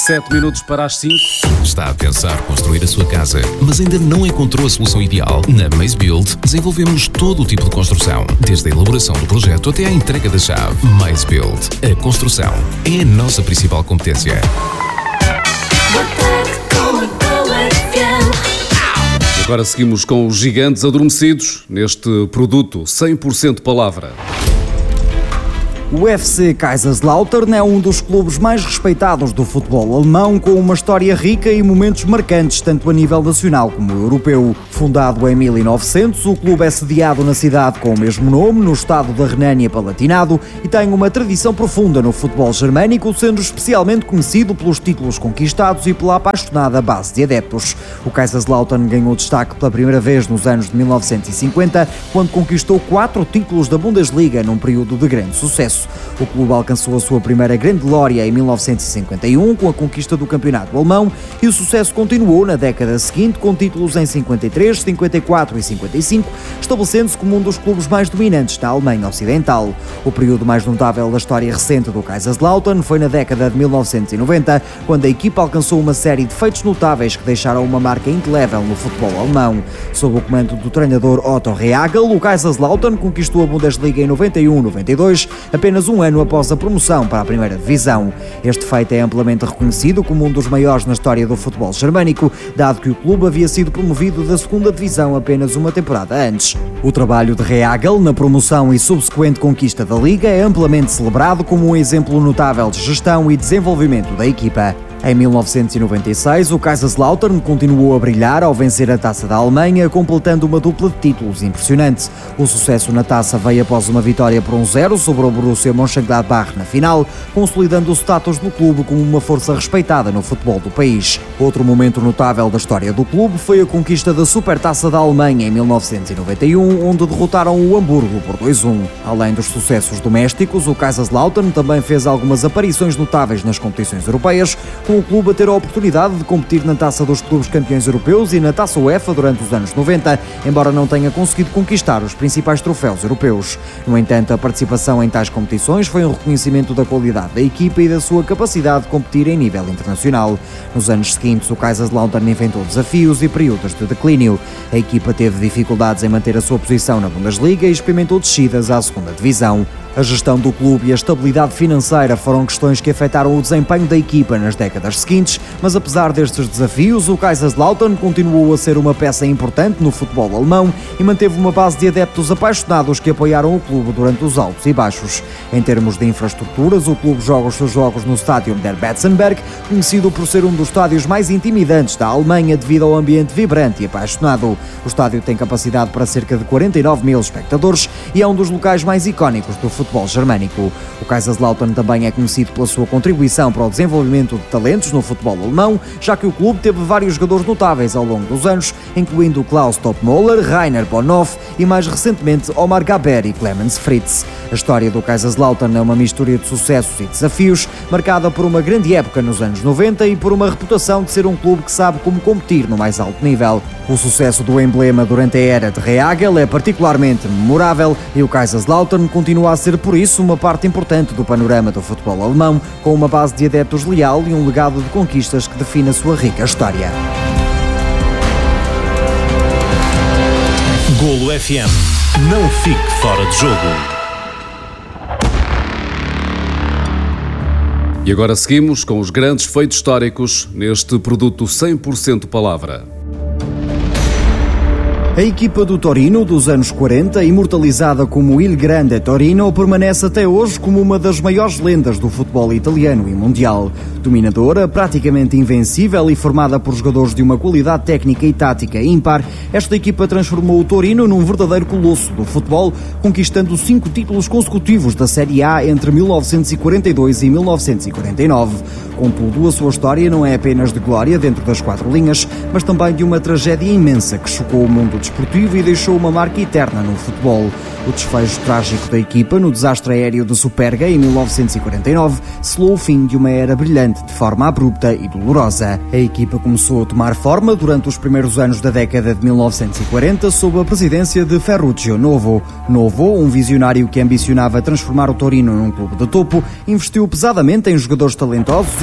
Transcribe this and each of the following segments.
7 minutos para as 5. Está a pensar construir a sua casa, mas ainda não encontrou a solução ideal? Na Maze Build desenvolvemos todo o tipo de construção, desde a elaboração do projeto até à entrega da chave. Maze Build. A construção é a nossa principal competência. Agora seguimos com os gigantes adormecidos neste produto 100% palavra. O FC Kaiserslautern é um dos clubes mais respeitados do futebol alemão, com uma história rica e momentos marcantes, tanto a nível nacional como europeu. Fundado em 1900, o clube é sediado na cidade com o mesmo nome, no estado da Renânia-Palatinado, e tem uma tradição profunda no futebol germânico, sendo especialmente conhecido pelos títulos conquistados e pela apaixonada base de adeptos. O Kaiserslautern ganhou destaque pela primeira vez nos anos de 1950, quando conquistou 4 títulos da Bundesliga num período de grande sucesso. O clube alcançou a sua primeira grande glória em 1951 com a conquista do campeonato alemão e o sucesso continuou na década seguinte com títulos em 53, 54 e 55, estabelecendo-se como um dos clubes mais dominantes da Alemanha Ocidental. O período mais notável da história recente do Kaiserslautern foi na década de 1990, quando a equipa alcançou uma série de feitos notáveis que deixaram uma marca indelével no futebol alemão. Sob o comando do treinador Otto Rehhagel, o Kaiserslautern conquistou a Bundesliga em 91-92, apenas um ano após a promoção para a primeira divisão. Este feito é amplamente reconhecido como um dos maiores na história do futebol germânico, dado que o clube havia sido promovido da segunda divisão apenas uma temporada antes. O trabalho de Rehhagel na promoção e subsequente conquista da Liga é amplamente celebrado como um exemplo notável de gestão e desenvolvimento da equipa. Em 1996, o Kaiserslautern continuou a brilhar ao vencer a Taça da Alemanha, completando uma dupla de títulos impressionante. O sucesso na Taça veio após uma vitória por 1-0 sobre o Borussia Mönchengladbach na final, consolidando o status do clube como uma força respeitada no futebol do país. Outro momento notável da história do clube foi a conquista da Supertaça da Alemanha em 1991, onde derrotaram o Hamburgo por 2-1. Além dos sucessos domésticos, o Kaiserslautern também fez algumas aparições notáveis nas competições europeias, com o clube a ter a oportunidade de competir na Taça dos Clubes Campeões Europeus e na Taça UEFA durante os anos 90, embora não tenha conseguido conquistar os principais troféus europeus. No entanto, a participação em tais competições foi um reconhecimento da qualidade da equipa e da sua capacidade de competir em nível internacional. Nos anos seguintes, o Kaiserslautern inventou desafios e períodos de declínio. A equipa teve dificuldades em manter a sua posição na Bundesliga e experimentou descidas à segunda divisão. A gestão do clube e a estabilidade financeira foram questões que afetaram o desempenho da equipa nas décadas seguintes, mas apesar destes desafios, o Kaiserslautern continuou a ser uma peça importante no futebol alemão e manteve uma base de adeptos apaixonados que apoiaram o clube durante os altos e baixos. Em termos de infraestruturas, o clube joga os seus jogos no Stadion der Betzenberg, conhecido por ser um dos estádios mais intimidantes da Alemanha devido ao ambiente vibrante e apaixonado. O estádio tem capacidade para cerca de 49 mil espectadores e é um dos locais mais icónicos do futebol germânico. O Kaiserslautern também é conhecido pela sua contribuição para o desenvolvimento de talentos no futebol alemão, já que o clube teve vários jogadores notáveis ao longo dos anos, incluindo Klaus Toppmöller, Rainer Bonhoff e mais recentemente Omar Gaber e Clemens Fritz. A história do Kaiserslautern é uma mistura de sucessos e desafios, marcada por uma grande época nos anos 90 e por uma reputação de ser um clube que sabe como competir no mais alto nível. O sucesso do emblema durante a era de Rehhagel é particularmente memorável e o Kaiserslautern continua a ser por isso uma parte importante do panorama do futebol alemão, com uma base de adeptos leal e um legado de conquistas que define a sua rica história. Golo FM. Não fique fora de jogo. E agora seguimos com os grandes feitos históricos neste produto 100% palavra. A equipa do Torino dos anos 40, imortalizada como Il Grande Torino, permanece até hoje como uma das maiores lendas do futebol italiano e mundial. Dominadora, praticamente invencível e formada por jogadores de uma qualidade técnica e tática ímpar, esta equipa transformou o Torino num verdadeiro colosso do futebol, conquistando 5 títulos consecutivos da Série A entre 1942 e 1949. Contudo, a sua história não é apenas de glória dentro das 4 linhas, mas também de uma tragédia imensa que chocou o mundo desportivo e deixou uma marca eterna no futebol. O desfecho trágico da equipa no desastre aéreo de Superga em 1949 selou o fim de uma era brilhante de forma abrupta e dolorosa. A equipa começou a tomar forma durante os primeiros anos da década de 1940 sob a presidência de Ferruccio Novo. Novo, um visionário que ambicionava transformar o Torino num clube de topo, investiu pesadamente em jogadores talentosos e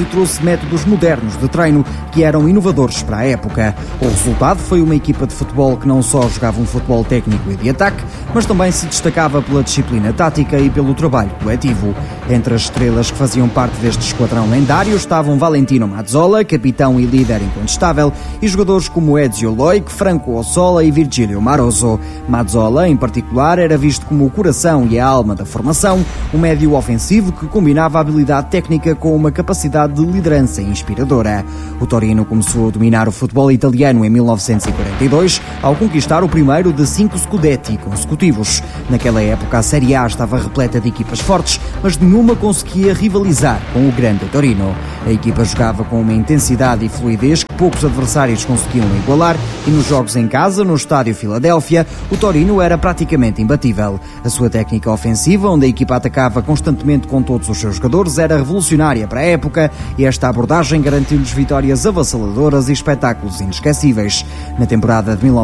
e trouxe métodos modernos de treino que eram inovadores para a época. O resultado foi uma equipa de futebol que não só jogava um futebol técnico e de ataque, mas também se destacava pela disciplina tática e pelo trabalho coletivo. Entre as estrelas que faziam parte deste esquadrão lendário estavam Valentino Mazzola, capitão e líder incontestável, e jogadores como Ezio Loic, Franco Ossola e Virgilio Maroso. Mazzola, em particular, era visto como o coração e a alma da formação, um médio ofensivo que combinava a habilidade técnica com uma capacidade de liderança inspiradora. O Torino começou a dominar o futebol italiano em 1942, ao conquistar o primeiro de 5 scudetti consecutivos. Naquela época, a Série A estava repleta de equipas fortes, mas nenhuma conseguia rivalizar com o grande Torino. A equipa jogava com uma intensidade e fluidez que poucos adversários conseguiam igualar, e nos jogos em casa, no estádio Filadélfia, o Torino era praticamente imbatível. A sua técnica ofensiva, onde a equipa atacava constantemente com todos os seus jogadores, era revolucionária para a época, e esta abordagem garantiu-lhes vitórias avassaladoras e espetáculos inesquecíveis. Na temporada de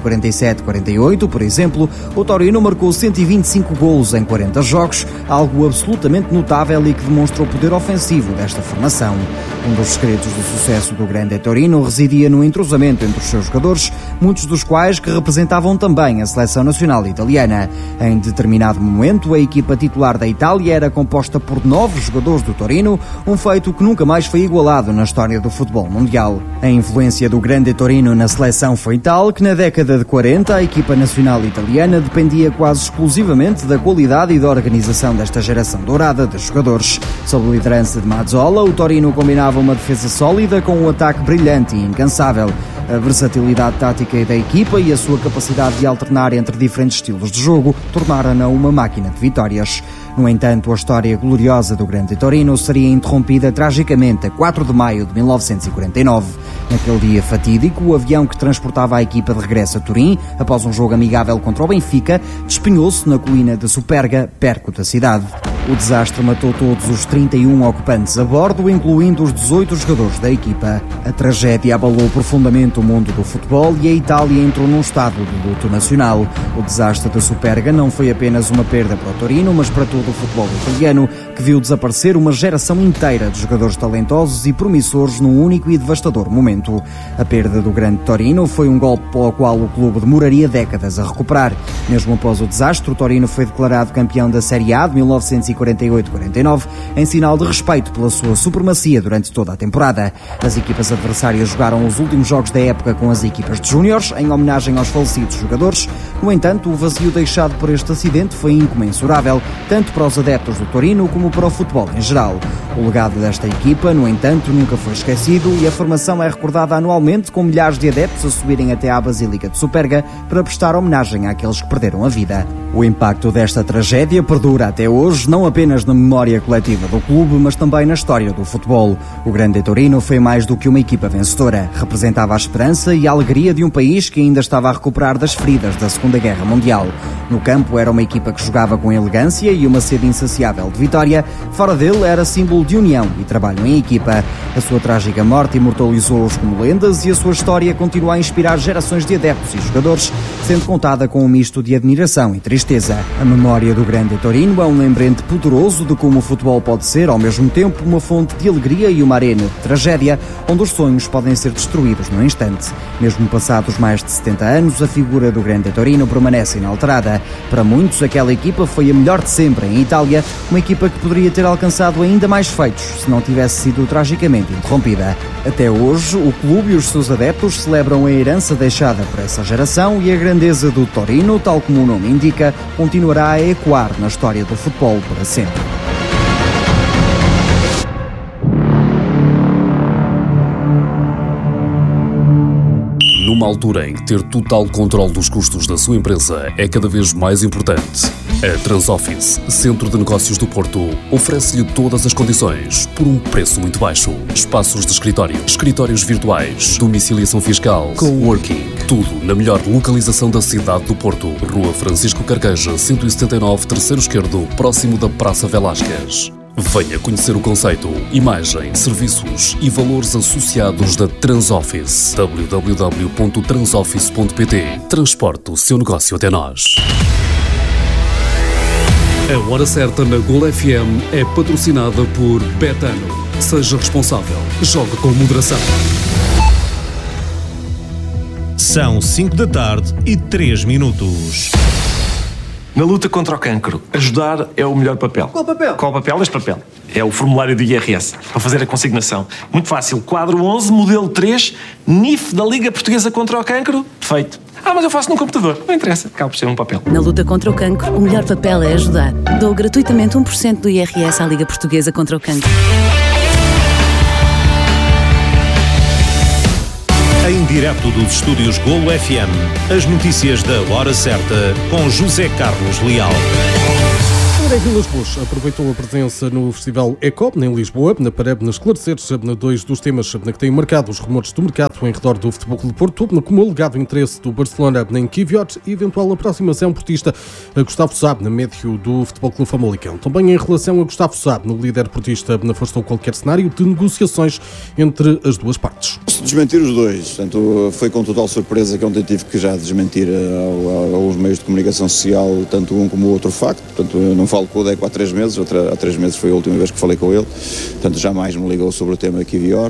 1947-48, por exemplo, o Torino marcou 125 golos em 40 jogos, algo absolutamente notável e que demonstra o poder ofensivo desta formação. Um dos segredos do sucesso do grande Torino residia no entrosamento entre os seus jogadores, muitos dos quais que representavam também a seleção nacional italiana. Em determinado momento, a equipa titular da Itália era composta por 9 jogadores do Torino, um feito que nunca mais foi igualado na história do futebol mundial. A influência do grande Torino na seleção foi tal que na década de 40 a equipa nacional italiana dependia quase exclusivamente da qualidade e da organização desta geração dourada de jogadores. Sob a liderança de Mazzola, o Torino combinava uma defesa sólida com um ataque brilhante e incansável. A versatilidade tática da equipa e a sua capacidade de alternar entre diferentes estilos de jogo tornaram-na uma máquina de vitórias. No entanto, a história gloriosa do grande Torino seria interrompida tragicamente a 4 de maio de 1949. Naquele dia fatídico, o avião que transportava a equipa de regresso a Turim, após um jogo amigável contra o Benfica, despenhou-se na colina de Superga, perto da cidade. O desastre matou todos os 31 ocupantes a bordo, incluindo os 18 jogadores da equipa. A tragédia abalou profundamente o mundo do futebol e a Itália entrou num estado de luto nacional. O desastre da Superga não foi apenas uma perda para o Torino, mas para todo o futebol italiano, que viu desaparecer uma geração inteira de jogadores talentosos e promissores num único e devastador momento. A perda do grande Torino foi um golpe pelo qual o clube demoraria décadas a recuperar. Mesmo após o desastre, o Torino foi declarado campeão da Série A de 1948-49, em sinal de respeito pela sua supremacia durante toda a temporada. As equipas adversárias jogaram os últimos jogos da época com as equipas de júniores, em homenagem aos falecidos jogadores. No entanto, o vazio deixado por este acidente foi incomensurável, tanto para os adeptos do Torino como para o futebol em geral. O legado desta equipa, no entanto, nunca foi esquecido e a formação é recordada anualmente com milhares de adeptos a subirem até à Basílica de Superga para prestar homenagem àqueles que perderam a vida. O impacto desta tragédia perdura até hoje, não apenas na memória coletiva do clube, mas também na história do futebol. O grande Torino foi mais do que uma equipa vencedora. Representava a esperança e a alegria de um país que ainda estava a recuperar das feridas da Segunda Guerra Mundial. No campo era uma equipa que jogava com elegância e uma sede insaciável de vitória. Fora dele era símbolo de união e trabalho em equipa. A sua trágica morte imortalizou-os como lendas e a sua história continua a inspirar gerações de adeptos e jogadores, sendo contada com um misto de admiração e tristeza. A memória do grande Torino é um lembrete poderoso de como o futebol pode ser, ao mesmo tempo, uma fonte de alegria e uma arena de tragédia, onde os sonhos podem ser destruídos no instante. Mesmo passados mais de 70 anos, a figura do grande Torino permanece inalterada. Para muitos, aquela equipa foi a melhor de sempre em Itália, uma equipa que poderia ter alcançado ainda mais feitos se não tivesse sido tragicamente interrompida. Até hoje, o clube e os seus adeptos celebram a herança deixada por essa geração e a grandeza do Torino, tal como o nome indica, continuará a ecoar na história do futebol para sempre. Numa altura em que ter total controle dos custos da sua empresa é cada vez mais importante, a Transoffice, Centro de Negócios do Porto, oferece-lhe todas as condições por um preço muito baixo. Espaços de escritório, escritórios virtuais, domiciliação fiscal, coworking, tudo na melhor localização da cidade do Porto. Rua Francisco Carqueja, 179, terceiro esquerdo, próximo da Praça Velásquez. Venha conhecer o conceito, imagem, serviços e valores associados da Transoffice. www.transoffice.pt. Transporte o seu negócio até nós. A Hora Certa na Gol FM é patrocinada por Betano. Seja responsável. Jogue com moderação. São 5:03. Na luta contra o cancro, ajudar é o melhor papel. Qual papel? Qual papel? Este papel. É o formulário do IRS, para fazer a consignação. Muito fácil. Quadro 11, modelo 3, NIF da Liga Portuguesa contra o Cancro. Feito. Mas eu faço num computador. Não interessa. Acaba por ser um papel. Na luta contra o cancro, o melhor papel é ajudar. Dou gratuitamente 1% do IRS à Liga Portuguesa contra o Cancro. Em direto dos estúdios Golo FM, as notícias da hora certa com José Carlos Leal. André Vilas-Boas aproveitou a presença no Festival ECOP, em Lisboa, para esclarecer dois dos temas que têm marcado os rumores do mercado em redor do Futebol Clube do Porto, como o alegado interesse do Barcelona em Kivior e eventual aproximação portista a Gustavo Sá, médio do Futebol Clube Famalicão. Também em relação a Gustavo Sá, o líder portista afastou qualquer cenário de negociações entre as duas partes. Desmentir os dois, portanto, foi com total surpresa que ontem tive que já desmentir aos meios de comunicação social, tanto um como o outro facto. Portanto, eu não falo com o Deco há 3 meses, há 3 meses foi a última vez que falei com ele, portanto jamais me ligou sobre o tema Kivior.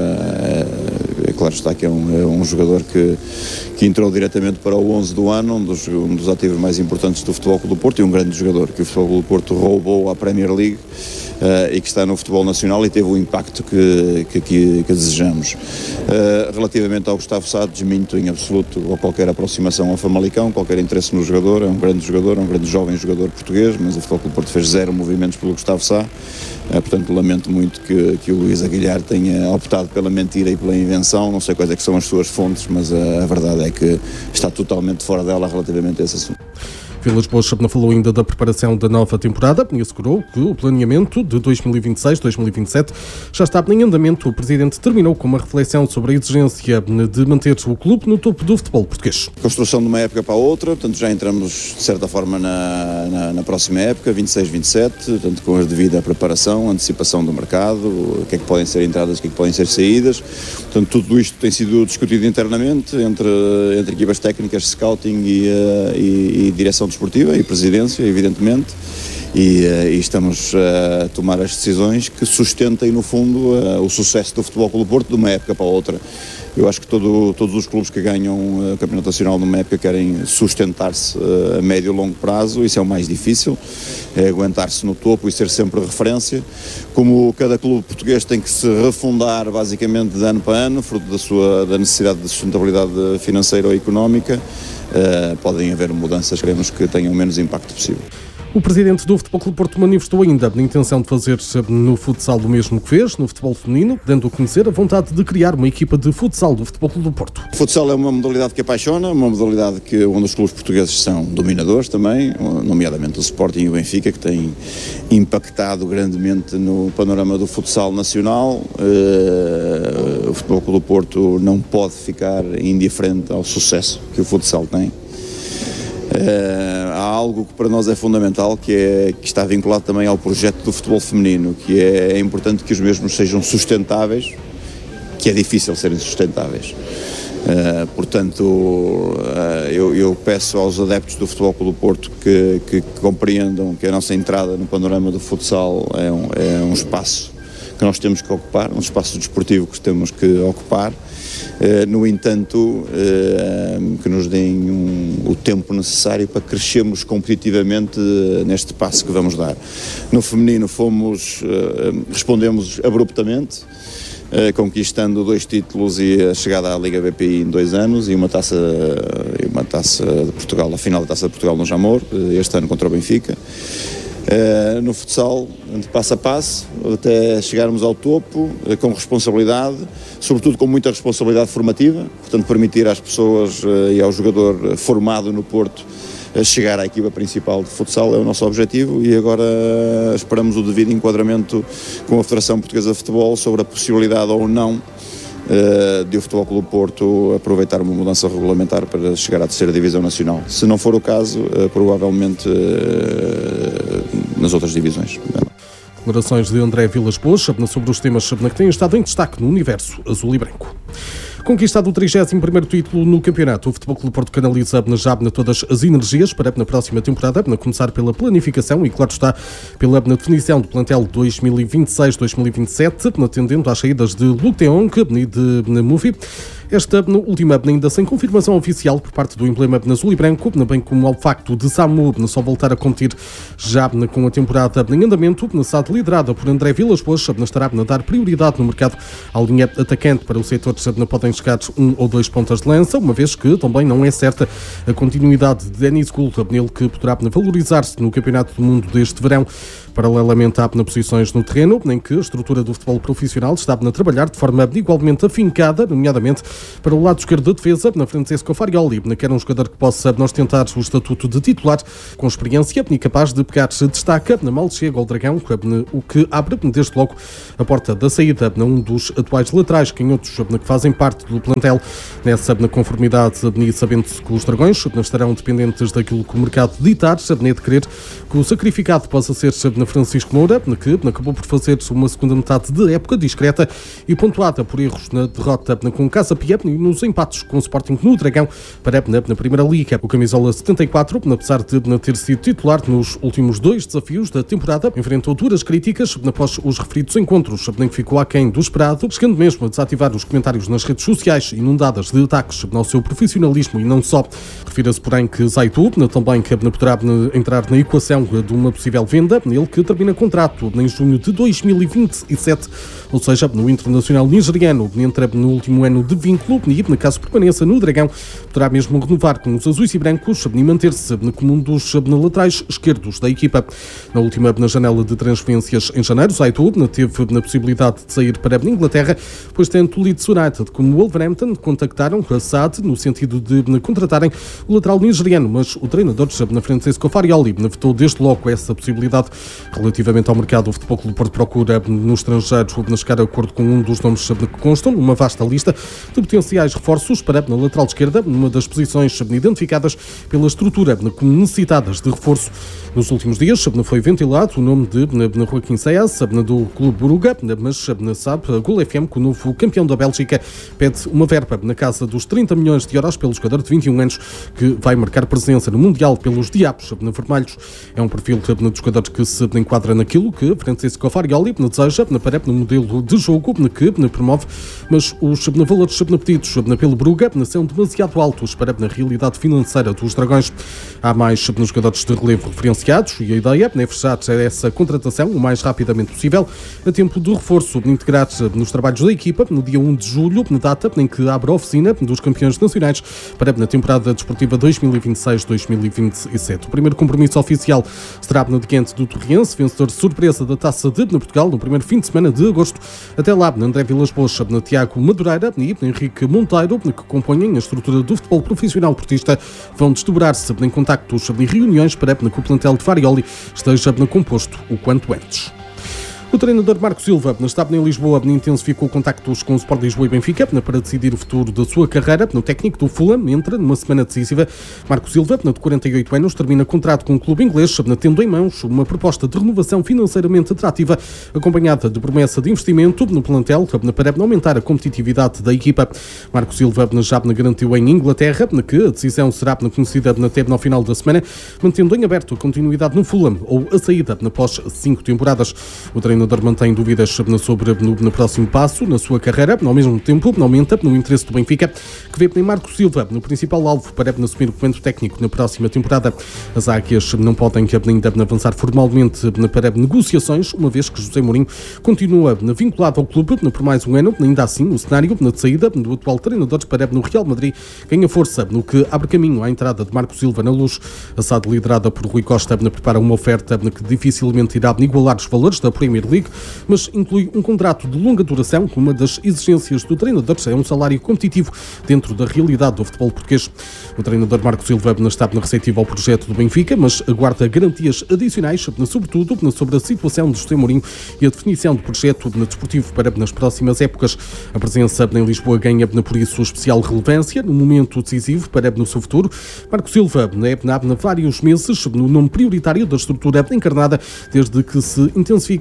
É claro está que é um jogador que entrou diretamente para o 11 do ano, um dos ativos mais importantes do Futebol Clube do Porto e um grande jogador que o Futebol Clube do Porto roubou à Premier League. E que está no futebol nacional e teve o impacto que desejamos. Relativamente ao Gustavo Sá, desminto em absoluto qualquer aproximação ao Famalicão, qualquer interesse no jogador, é um grande jovem jogador português, mas o Futebol Clube do Porto fez 0 movimentos pelo Gustavo Sá, portanto lamento muito que o Luís Aguilhar tenha optado pela mentira e pela invenção, não sei quais é que são as suas fontes, mas a verdade é que está totalmente fora dela relativamente a esse assunto. Vilas-Boas falou ainda da preparação da nova temporada e assegurou que o planeamento de 2026-2027 já está em andamento. O Presidente terminou com uma reflexão sobre a exigência de manter o clube no topo do futebol português. Construção de uma época para a outra, portanto já entramos de certa forma na próxima época, 26-27, portanto com a devida preparação, antecipação do mercado, o que é que podem ser entradas, o que é que podem ser saídas. Portanto, tudo isto tem sido discutido internamente entre equipas técnicas, scouting e direção desportiva e presidência, evidentemente, e estamos a tomar as decisões que sustentem, no fundo, o sucesso do Futebol Clube do Porto de uma época para a outra. Eu acho que todos os clubes que ganham o Campeonato Nacional numa época querem sustentar-se a médio e longo prazo, isso é o mais difícil, é aguentar-se no topo e ser sempre referência. Como cada clube português tem que se refundar basicamente de ano para ano, fruto da necessidade de sustentabilidade financeira ou económica, podem haver mudanças, queremos que tenham o menos impacto possível. O Presidente do Futebol Clube do Porto manifestou ainda a intenção de fazer no futsal o mesmo que fez no futebol feminino, dando a conhecer a vontade de criar uma equipa de futsal do Futebol Clube do Porto. O futsal é uma modalidade que apaixona, uma modalidade onde os clubes portugueses são dominadores também, nomeadamente o Sporting e o Benfica, que têm impactado grandemente no panorama do futsal nacional. O Futebol Clube do Porto não pode ficar indiferente ao sucesso que o futsal tem. Há algo que para nós é fundamental, que está vinculado também ao projeto do futebol feminino, que é importante que os mesmos sejam sustentáveis, que é difícil serem sustentáveis. Portanto, eu peço aos adeptos do Futebol Clube do Porto que compreendam que a nossa entrada no panorama do futsal é um espaço que nós temos que ocupar, um espaço desportivo que temos que ocupar. No entanto, que nos deem o tempo necessário para crescermos competitivamente neste passo que vamos dar. No feminino respondemos abruptamente, conquistando 2 títulos e a chegada à Liga BPI em 2 anos e uma taça de Portugal, a final da Taça de Portugal no Jamor, este ano contra o Benfica. No futsal, de passo a passo, até chegarmos ao topo, com responsabilidade, sobretudo com muita responsabilidade formativa, portanto permitir às pessoas e ao jogador formado no Porto chegar à equipa principal de futsal é o nosso objetivo, e agora esperamos o devido enquadramento com a Federação Portuguesa de Futebol sobre a possibilidade ou não de o Futebol Clube do Porto aproveitar uma mudança regulamentar para chegar à 3ª Divisão Nacional. Se não for o caso, provavelmente nas outras divisões. Declarações de André Vilas-Boas sobre os temas que têm estado em destaque no universo azul e branco. Conquistado o 31º título no campeonato, o Futebol Clube do Porto canaliza já todas as energias para na próxima temporada, a começar pela planificação e, claro está, pela definição do plantel 2026-2027, atendendo às saídas de Luc de Jong e de Mufi. Esta última ainda sem confirmação oficial por parte do emblema azul e branco, bem como ao facto de Samu só voltar a competir já com a temporada em andamento, na SAD liderada por André Vilas-Boas, estará a dar prioridade no mercado à linha atacante. Para o setor podem chegar 1 ou 2 pontas de lança, uma vez que também não é certa a continuidade de Denis Gould, ele que poderá valorizar-se no Campeonato do Mundo deste verão. Paralelamente há posições no terreno, em que a estrutura do futebol profissional está a trabalhar de forma igualmente afincada, nomeadamente para o lado esquerdo da defesa, na Francesco Farioli, que era um jogador que possa tentar o estatuto de titular, com experiência e capaz de pegar destaca, mal chega ao Dragão, o que abre desde logo a porta da saída a um dos atuais laterais canhotos que fazem parte do plantel. Nessa conformidade, sabendo-se que os Dragões estarão dependentes daquilo que o mercado ditar, de querer que o sacrificado possa ser Francisco Moura, que acabou por fazer uma segunda metade de época discreta e pontuada por erros na derrota com Casa Pia e nos empates com o Sporting no Dragão para na Primeira Liga. O camisola 74, apesar de ter sido titular nos últimos 2 desafios da temporada, enfrentou duras críticas após os referidos encontros, nem que ficou aquém do esperado, chegando mesmo a desativar os comentários nas redes sociais, inundadas de ataques ao seu profissionalismo e não só. Refira-se, porém, que Zaidu também poderá entrar na equação de uma possível venda, ele que termina contrato em junho de 2027, ou seja, no internacional nigeriano, entra no último ano de vínculo e, no caso permaneça no Dragão, poderá mesmo renovar com os azuis e brancos e manter-se como um dos laterais esquerdos da equipa. Na última janela de transferências em janeiro, Zaidu teve a possibilidade de sair para a Inglaterra, pois tanto o Leeds United como o Wolverhampton contactaram a SAD no sentido de contratarem o lateral nigeriano, mas o treinador Francesco Farioli vetou desde logo essa possibilidade. Relativamente ao mercado, o Futebol Clube do Porto procura no estrangeiro chegar a acordo com um dos nomes que constam numa vasta lista de potenciais reforços para na lateral esquerda, numa das posições identificadas pela estrutura como necessitadas de reforço. Nos últimos dias foi ventilado o nome de Joaquim Saias, do Clube Brugge, mas sabe a Gol FM que o novo campeão da Bélgica pede uma verba na casa dos 30 milhões de euros pelo jogador de 21 anos que vai marcar presença no Mundial pelos Diabos Vermelhos. É um perfil de jogador que se enquadra naquilo que Francisco Farioli deseja para no modelo de jogo que promove, mas os valores pedidos pelo Brugge são demasiado altos para a realidade financeira dos Dragões. Há mais jogadores de relevo referenciados e a ideia é fechar essa contratação o mais rapidamente possível, a tempo do reforço integrar nos trabalhos da equipa no dia 1 de julho, data em que abre a oficina dos campeões nacionais para a temporada desportiva 2026-2027. O primeiro compromisso oficial será no diante do Torriense, vencedor de surpresa da Taça de Portugal no primeiro fim de semana de agosto. Até lá, André Vilas-Boas, Tiago Madureira e Henrique Monteiro, que compõem a estrutura do futebol profissional portista, vão desdobrar-se em contactos e reuniões para que o plantel de Farioli esteja composto o quanto antes. O treinador Marco Silva estava em Lisboa e intensificou contactos com o Sport Lisboa e Benfica para decidir o futuro da sua carreira. O técnico do Fulham entra numa semana decisiva. Marco Silva, de 48 anos, termina contrato com o clube inglês, tendo em mãos uma proposta de renovação financeiramente atrativa, acompanhada de promessa de investimento no plantel para aumentar a competitividade da equipa. Marco Silva já garantiu em Inglaterra que a decisão será conhecida até no final da semana, mantendo em aberto a continuidade no Fulham ou a saída após 5 temporadas. O treinador mantém dúvidas sobre no próximo passo na sua carreira, ao mesmo tempo aumenta no interesse do Benfica, que vê em Marco Silva no principal alvo para assumir o comando técnico na próxima temporada. As águias não podem ainda avançar formalmente para negociações, uma vez que José Mourinho continua vinculado ao clube por mais um ano. Ainda assim, o cenário de saída do atual treinador para no Real Madrid ganha força, no que abre caminho à entrada de Marco Silva na Luz. A SAD, liderada por Rui Costa, prepara uma oferta que dificilmente irá igualar os valores da Premier League, mas inclui um contrato de longa duração. Uma das exigências do treinador é um salário competitivo dentro da realidade do futebol português. O treinador Marco Silva está receptivo ao projeto do Benfica, mas aguarda garantias adicionais, sobretudo sobre a situação de José Mourinho e a definição do projeto desportivo para nas próximas épocas. A presença em Lisboa ganha por isso especial relevância no momento decisivo para no seu futuro. Marco Silva é vários meses no nome prioritário da estrutura encarnada desde que se intensificaram os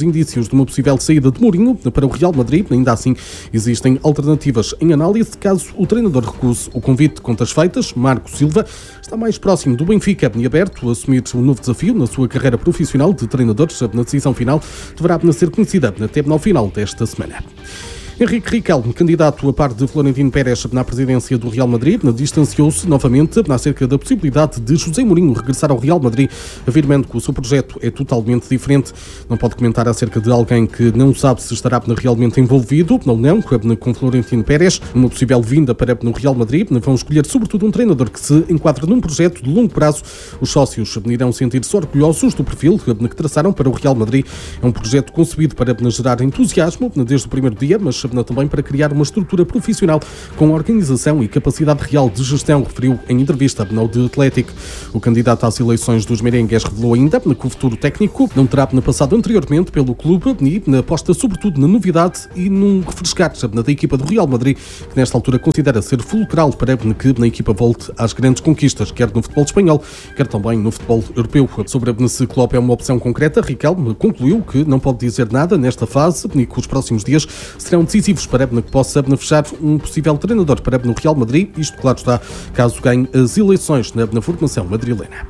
indícios de uma possível saída de Mourinho para o Real Madrid. Ainda assim, existem alternativas em análise caso o treinador recuse o convite. Contas feitas, Marco Silva está mais próximo do Benfica e aberto a assumir um novo desafio na sua carreira profissional de treinador. Na decisão final deverá ser conhecida até ao final desta semana. Henrique Riquelme, candidato a par de Florentino Pérez na presidência do Real Madrid, distanciou-se novamente acerca da possibilidade de José Mourinho regressar ao Real Madrid, afirmando que o seu projeto é totalmente diferente. Não pode comentar acerca de alguém que não sabe se estará realmente envolvido ou não com Florentino Pérez. Uma possível vinda para no Real Madrid, vão escolher sobretudo um treinador que se enquadra num projeto de longo prazo. Os sócios irão sentir-se orgulhosos do perfil que traçaram para o Real Madrid. É um projeto concebido para gerar entusiasmo desde o primeiro dia, mas também para criar uma estrutura profissional com organização e capacidade real de gestão, referiu em entrevista ao The Athletic. O candidato às eleições dos merengues revelou ainda que o futuro técnico não terá passado anteriormente pelo clube e aposta sobretudo na novidade e num refrescar da equipa do Real Madrid, que nesta altura considera ser fulcral para que a equipa volte às grandes conquistas, quer no futebol espanhol, quer também no futebol europeu. Sobre se Klopp é uma opção concreta, Riquelme concluiu que não pode dizer nada nesta fase e que os próximos dias serão decisivos para que possa fechar um possível treinador para no Real Madrid, isto claro está, caso ganhe as eleições na formação madrilena.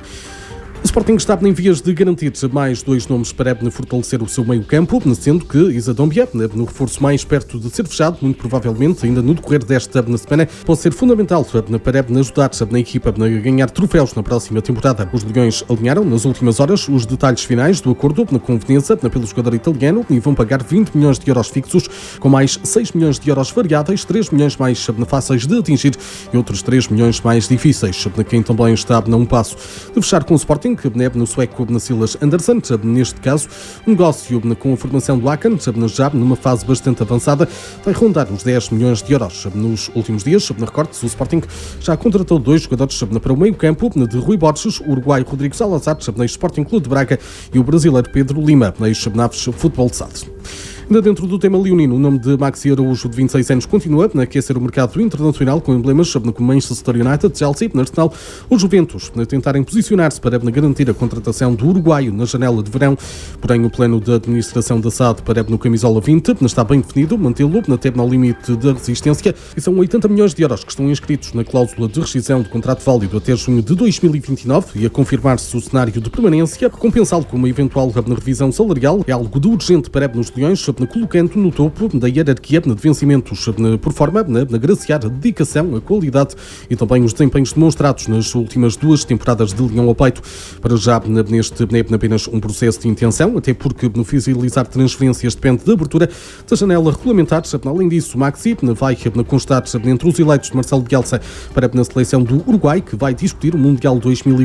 O Sporting está em vias de garantir mais 2 nomes para fortalecer o seu meio-campo, sendo que Isa Doumbia, no reforço mais perto de ser fechado, muito provavelmente ainda no decorrer desta semana, pode ser fundamental para ajudar na equipa a ganhar troféus na próxima temporada. Os Leões alinharam nas últimas horas os detalhes finais do acordo com Veneza pelo jogador italiano e vão pagar 20 milhões de euros fixos, com mais 6 milhões de euros variáveis, 3 milhões mais fáceis de atingir e outros 3 milhões mais difíceis. Quem também está a um passo de fechar com o Sporting, no sueco Silas Andersson, neste caso, um negócio com a formação do Aken, já numa fase bastante avançada, vai rondar os 10 milhões de euros. Nos últimos dias, recorte-se, o Sporting já contratou 2 jogadores para o meio-campo, de Rui Borges, o uruguaio Rodrigo Salazar, ex-Sporting Clube de Braga, e o brasileiro Pedro Lima, ex-Naves Futebol de Sade. Ainda dentro do tema leonino, o nome de Maxi Araújo, de 26 anos, continua a aquecer o mercado internacional com emblemas como Manchester United, Chelsea, Arsenal ou Juventus, a tentarem posicionar-se para garantir a contratação do uruguaio na janela de verão. Porém, o plano de administração da SAD para no camisola 20 está bem definido, mantê-lo até ao limite da resistência, e são 80 milhões de euros que estão inscritos na cláusula de rescisão de contrato válido até junho de 2029 e a confirmar-se o cenário de permanência, compensá-lo com uma eventual revisão salarial é algo de urgente para nos Leões, colocando no topo da hierarquia de vencimentos, por forma a agraciar a dedicação, a qualidade e também os desempenhos demonstrados nas últimas 2 temporadas de Leão ao peito. Para já, neste é apenas um processo de intenção, até porque oficializar transferências depende da abertura da janela regulamentar. Além disso, Maxi vai constar entre os eleitos de Marcelo Bielsa para na seleção do Uruguai, que vai discutir o Mundial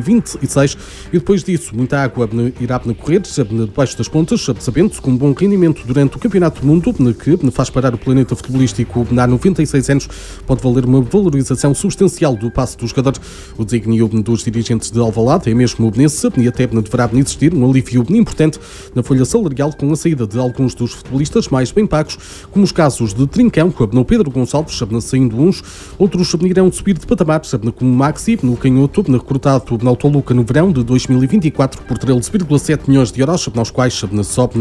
2026, e depois disso, muita água irá correr debaixo das pontas, sabendo-se com um bom rendimento durante o Campeonato do Mundo, que faz parar o planeta futebolístico há 96 anos, pode valer uma valorização substancial do passe do jogador. O desígnio dos dirigentes de Alvalade é mesmo nesse, e até deverá existir um alívio importante na folha salarial com a saída de alguns dos futebolistas mais bem pagos, como os casos de Trincão, no Pedro Gonçalves, saindo uns, outros irão subir de patamar, como Maxi, no canhoto, recrutado na Autoluca no verão de 2024 por 13,7 milhões de euros, aos quais sobe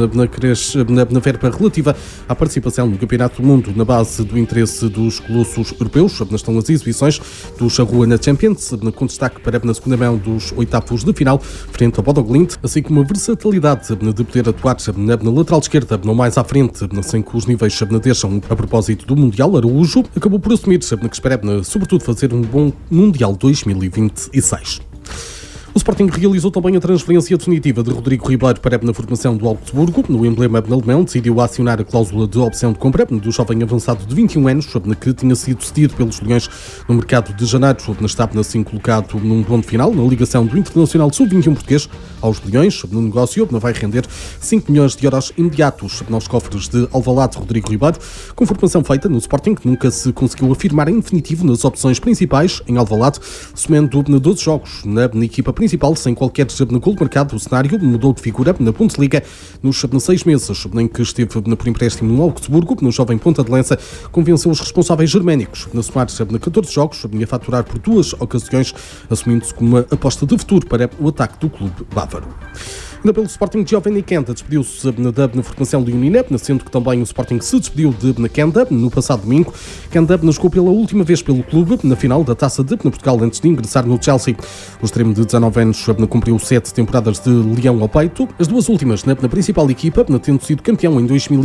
na verba relativa à participação no Campeonato do Mundo. Na base do interesse dos colossos europeus estão as exibições do Charrua na Champions, com destaque para na segunda mão dos oitavos de final, frente ao Bodo Glimt, assim como a versatilidade de poder atuar na lateral esquerda, não mais à frente, sem que os níveis deixam. A propósito do Mundial, Araújo acabou por assumir que espera, sobretudo, fazer um bom Mundial 2026. O Sporting realizou também a transferência definitiva de Rodrigo Ribeiro para na formação do Augsburgo. No emblema alemão, decidiu acionar a cláusula de opção de compra do jovem avançado de 21 anos, que tinha sido cedido pelos Leões no mercado de janeiro. Estava assim colocado num ponto final na ligação do Internacional Sub-21 português aos Leões. No negócio vai render 5 milhões de euros imediatos nos cofres de Alvalade. Rodrigo Ribeiro, com formação feita no Sporting, que nunca se conseguiu afirmar em definitivo nas opções principais em Alvalade, somando 12 jogos na equipa principal, sem qualquer gol marcado. O cenário mudou de figura na Bundesliga nos 6 meses em que esteve por empréstimo no Augsburgo. No jovem ponta de lança, convenceu os responsáveis germânicos a somar 14 jogos e a faturar por 2 ocasiões, assumindo-se como uma aposta de futuro para o ataque do clube bávaro. Ainda pelo Sporting, Giovanni Kenda despediu-se na formação de Unina, sendo que também o Sporting se despediu de Kenda no passado domingo. Kenda jogou pela última vez pelo clube na final da Taça de Portugal antes de ingressar no Chelsea. O extremo de 19 anos cumpriu 7 temporadas de leão ao peito, as duas últimas na principal equipa, tendo sido campeão em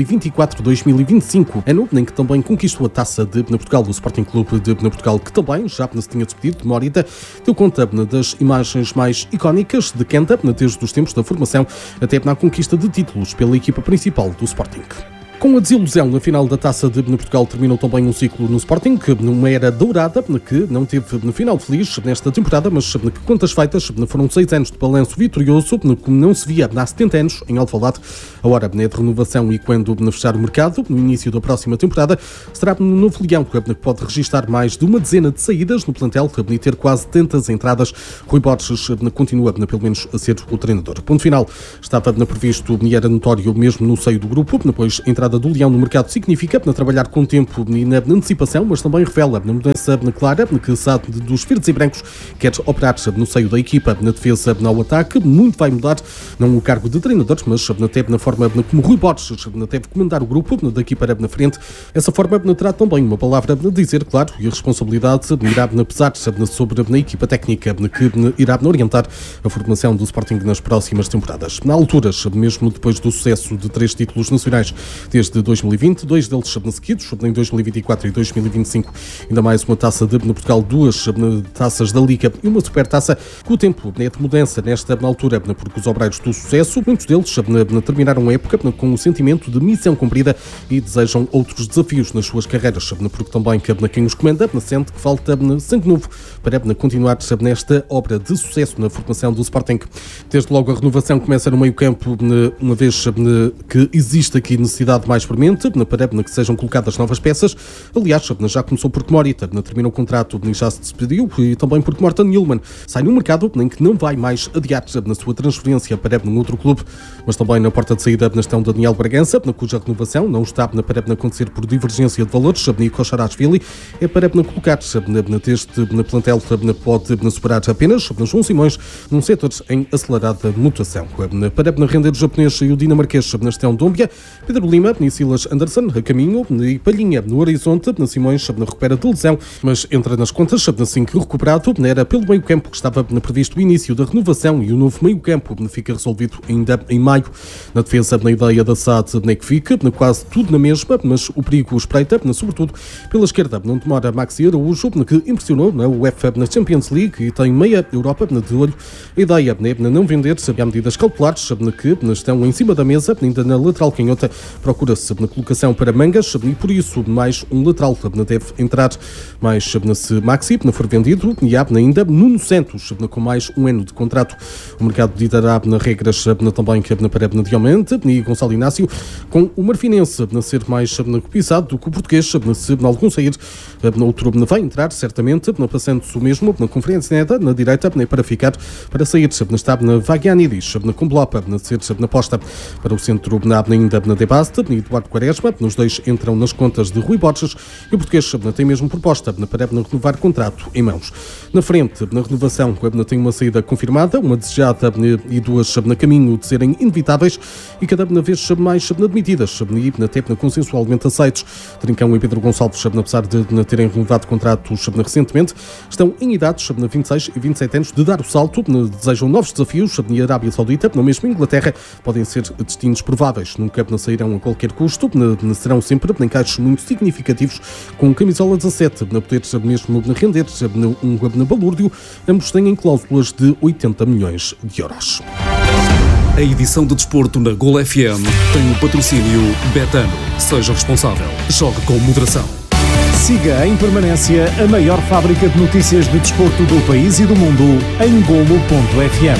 2024-2025, ano em que também conquistou a Taça de Portugal. O Sporting Clube de Portugal, que também já se tinha despedido de Morita, deu conta das imagens mais icónicas de Kenda desde os tempos da formação até na conquista de títulos pela equipa principal do Sporting. Com a desilusão na final da Taça de Portugal, terminou também um ciclo no Sporting, que numa era dourada, que não teve no final feliz nesta temporada, mas que contas feitas, foram 6 anos de balanço vitorioso, como não se via há 70 anos em Alvalade. A hora é de renovação e quando fechar o mercado, no início da próxima temporada, será no novo Leão, que pode registrar mais de uma dezena de saídas no plantel e ter quase tantas entradas. Rui Borges continua, pelo menos, a ser o treinador. Ponto final. Estava previsto e era notório mesmo no seio do grupo, depois a entrada do Leão no mercado significa trabalhar com tempo e na antecipação, mas também revela na mudança clara que sabe dos verdes e brancos quer operar no seio da equipa, na defesa, no ataque. Muito vai mudar, não o cargo de treinador, mas até na forma como Rui Borges deve comandar o grupo daqui para na frente. Essa forma terá também uma palavra a dizer, claro, e a responsabilidade irá pesar sobre a equipa técnica que irá orientar a formação do Sporting nas próximas temporadas. Na altura, mesmo depois do sucesso de 3 títulos nacionais desde 2020, 2 deles seguidos, em 2024 e 2025, ainda mais uma Taça de Portugal, 2 taças da Liga e uma supertaça, com o tempo de mudança nesta altura, porque os obreiros do sucesso, muitos deles terminaram a época com o sentimento de missão cumprida e desejam outros desafios nas suas carreiras, porque também quem os comanda sente que falta sangue novo para continuar nesta obra de sucesso na formação do Sporting. Desde logo a renovação começa no meio-campo, uma vez que existe aqui necessidade mais premente, para que sejam colocadas novas peças. Aliás, já começou porque Morita terminou o contrato e já se despediu, e também porque Morten Nilman sai no mercado em que não vai mais adiar na sua transferência para um outro clube, mas também na porta de saída estão Daniel Bragança, cuja renovação não está para acontecer por divergência de valores, e Kosharashvili é para colocar deste plantel pode superar apenas João Simões num setor em acelerada mutação. Para render o japonês e o dinamarquês estão Dômbia, Pedro Lima e Silas Anderson a caminho, e Palhinha no horizonte. Simões recupera de lesão, mas entra nas contas assim que recuperado. Era pelo meio-campo que estava previsto o início da renovação, e o novo meio-campo fica resolvido ainda em maio. Na defesa, na ideia da SAD que fica quase tudo na mesma, mas o perigo espreita, sobretudo pela esquerda. Não demora Maxi Araújo, que impressionou na UEFA na Champions League e tem meia Europa de olho. A ideia é não vender há medidas cautelares que estão em cima da mesa. Ainda na lateral canhota procura-se na colocação para Mangas, e por isso mais um lateral deve entrar, mais se Maxi for vendido, e há ainda Nuno Santos com mais um ano de contrato. O mercado ditará regras também para Diomante e Gonçalo Inácio, com o marfinense ser mais cobiçado do que o português. Se algum sair, outro vai entrar certamente, passando-se o mesmo na conferência neta na direita para ficar, para sair está na Vagianidis, com Blopa ser na posta para o centro ainda na Debasta e Eduardo Quaresma. Nos dois entram nas contas de Rui Borges, e o português tem mesmo proposta para renovar contrato em mãos. Na frente, na renovação, tem uma saída confirmada, uma desejada e 2 na caminho de serem inevitáveis, e cada vez mais admitidas e até consensualmente aceitos. Trincão e Pedro Gonçalves, apesar de terem renovado contratos recentemente, estão em idades 26 e 27 anos de dar o salto, desejam novos desafios. A Arábia Saudita, no mesmo Inglaterra, podem ser destinos prováveis. Nunca sairão a qualquer custo, serão sempre encaixes muito significativos, com camisola 17, poder mesmo render um balúrdio. Ambos têm cláusulas de 80 milhões de euros. A edição de desporto na Gol FM tem o patrocínio Betano. Seja responsável. Jogue com moderação. Siga em permanência a maior fábrica de notícias de desporto do país e do mundo em Golo.fm.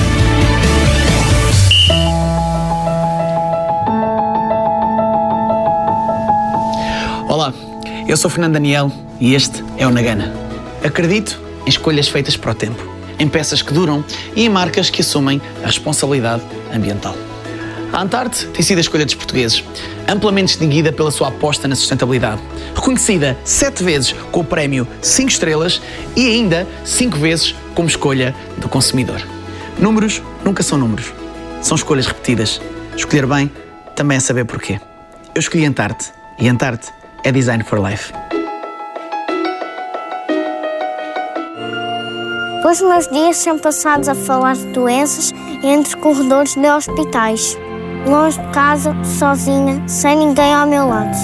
Olá, eu sou Fernando Daniel e este é o Nagana. Acredito em escolhas feitas para o tempo, em peças que duram e em marcas que assumem a responsabilidade ambiental. A Antarte tem sido a escolha dos portugueses, amplamente distinguida pela sua aposta na sustentabilidade, reconhecida 7 vezes com o prémio 5 estrelas e ainda 5 vezes como escolha do consumidor. Números nunca são números. São escolhas repetidas. Escolher bem também é saber porquê. Eu escolhi Antarte e Antarte é Design for Life. Os meus dias são passados a falar de doenças entre corredores de hospitais. Longe de casa, sozinha, sem ninguém ao meu lado.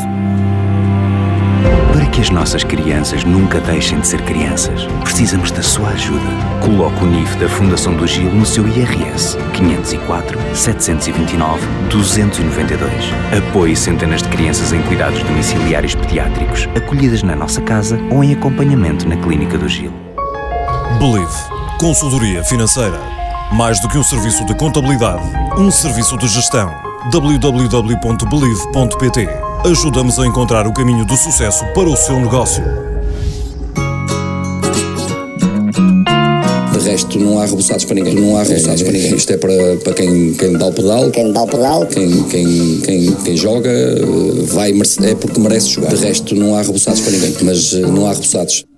Para que as nossas crianças nunca deixem de ser crianças, precisamos da sua ajuda. Coloque o NIF da Fundação do Gil no seu IRS 504 729 292. Apoie centenas de crianças em cuidados domiciliários pediátricos, acolhidas na nossa casa ou em acompanhamento na Clínica do Gil. Believe. Consultoria financeira. Mais do que um serviço de contabilidade, um serviço de gestão. www.believe.pt. Ajuda-nos a encontrar o caminho do sucesso para o seu negócio. De resto, não há reboçados para ninguém. Isto é para quem dá o pedal. Quem joga, vai, é porque merece jogar. De resto, não há reboçados para ninguém. Mas não há reboçados.